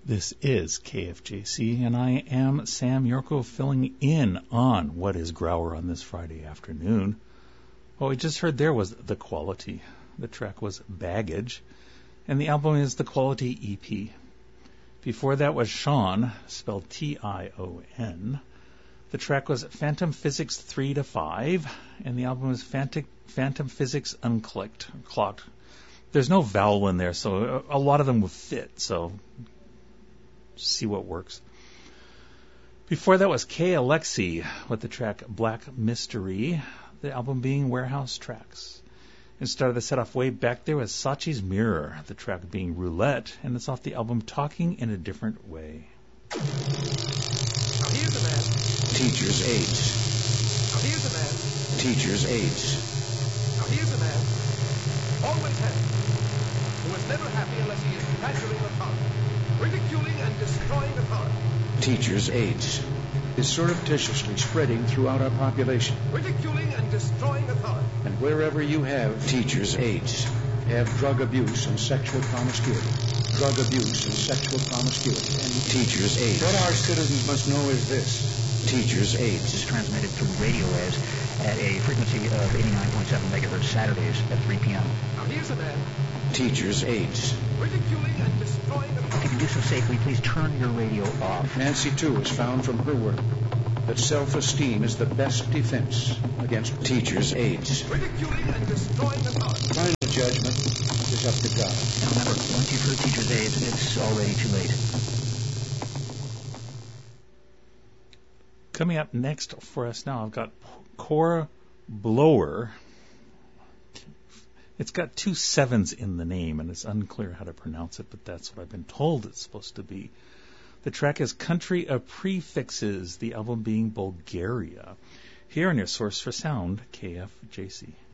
This is KFJC, and I am Sam Yorko filling in on what is Grauer on this Friday afternoon. What we just heard there was The Quality. The track was Baggage, and the album is The Quality EP. Before that was Sean, spelled Tion. The track was Phantom Physics 3 to 5, and the album was Phantom Physics Unclocked. There's no vowel in there, so a lot of them will fit, so see what works. Before that was K. Alexi with the track Black Mystery, the album being Warehouse Tracks. And started the set off way back there with Sachi's Mirror, the track being Roulette, and it's off the album Talking in a Different Way. Now here's a man. Teacher's Aids. Now here's a man. Teacher's Aids. Now here's a man. Always happy. Who is never happy unless he is badgering authority, ridiculing and destroying authority. Teacher's Aids is surreptitiously spreading throughout our population. Ridiculing and destroying authority. And wherever you have Teacher's Aids, have drug abuse and sexual promiscuity. Drug abuse and sexual promiscuity. And Teacher's Aids. What our citizens must know is this. Teacher's Aids is transmitted through radio waves at a frequency of 89.7 megahertz Saturdays at 3 p.m. Now here's a man. Teacher's Aids. Ridiculing and destroying authority. If you can do so safely, please turn your radio off. Nancy, too, has found from her work that self-esteem is the best defense against Teacher's Aids. Ridiculing and destroying authority. Final judgment is up to God. Now remember, once you've heard Teacher's Aids, it's already too late. Coming up next for us now, I've got Core Blower. It's got 2 7s in the name, and it's unclear how to pronounce it, but that's what I've been told it's supposed to be. The track is Country of Prefixes, the album being Bulgaria. Here on your source for sound, KFJC.